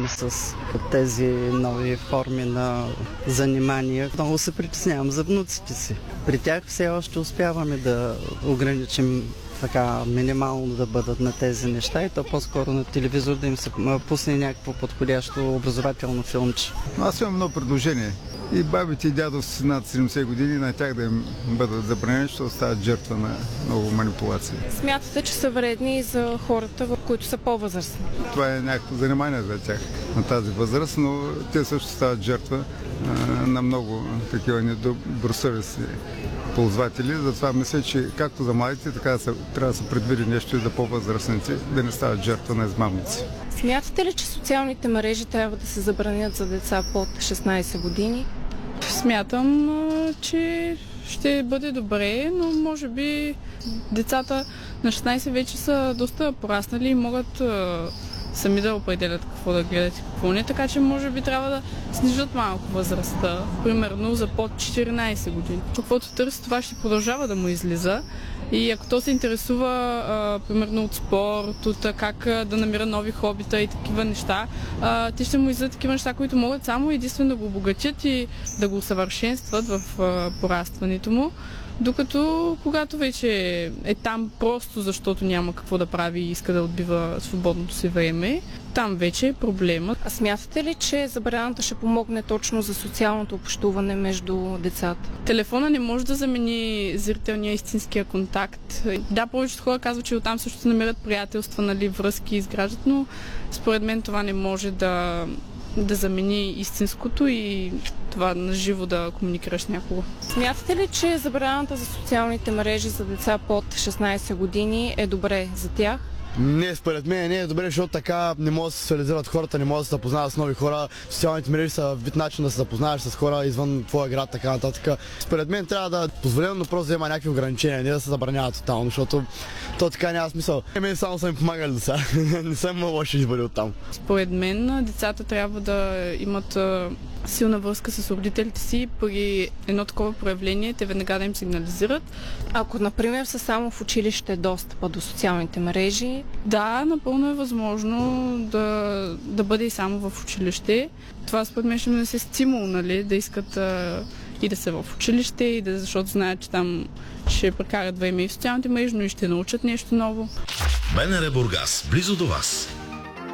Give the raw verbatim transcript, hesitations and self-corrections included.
свързани с тези нови форми на занимания. Много се притеснявам за внуците си. При тях все още успяваме да ограничим така минимално да бъдат на тези неща и то по-скоро на телевизор да им се пусне някакво подходящо образователно филмче. Аз имам едно предложение. И бабите и дядовци над седемдесет години, на тях да им бъдат забранени, ще остават жертва на много манипулации. Смятате, че са вредни и за хората, които са по-възрастни? Това е някакво занимание за тях на тази възраст, но те също стават жертва а, на много такива недобросъвестни ползватели. Затова мисля, че както за младите, така да се, трябва да се предвиди нещо и за по-възрастните, да не стават жертва на измамници. Смятате ли, че социалните мрежи трябва да се забранят за деца под шестнайсет години? Смятам, че ще бъде добре, но може би децата на шестнайсет вече са доста пораснали и могат сами да определят какво да гледат и какво не, така че може би трябва да снижат малко възрастта, примерно за под четиринайсет години. Каквото търси, това ще продължава да му излиза и ако то се интересува а, примерно от спорт, от как да намира нови хобита и такива неща, а, те ще му излизат такива неща, които могат само единствено да го обогатят и да го усъвършенстват в а, порастването му. Докато когато вече е там просто защото няма какво да прави и иска да отбива свободното си време, там вече е проблемът. А смятате ли, че забраната ще помогне точно за социалното общуване между децата? Телефона не може да замени зрителния истинския контакт. Да, повечето хора казват, че оттам също се намират приятелства, нали, връзки изграждат, но според мен това не може да, да замени истинското и това на живо да комуникираш с някого. Смятате ли, че забраната за социалните мрежи за деца под шестнайсет години е добре за тях? Не, според мен не е добре, защото така не могат да се социализират хората, не могат да се запознават с нови хора. Социалните мрежи са вид начин да се запознаваш с хора извън твоя град, така нататък. Според мен трябва да позволено, но просто да има някакви ограничения, не да се забранява тотално, защото то така няма смисъл. Мен само са ми помагали до сега. Не съм лоши избори оттам. Според мен децата трябва да имат силна връзка с родителите си, при едно такова проявление те веднага да им сигнализират. Ако, например, са само в училище достъпа до социалните мрежи? Да, напълно е възможно да, да бъде и само в училище. Това според мен ще не се стимул, нали, да искат а, и да са в училище, и да, защото знаят, че там ще прекарат време и в социалните мрежи, но и ще научат нещо ново. БНР Бургас, близо до вас.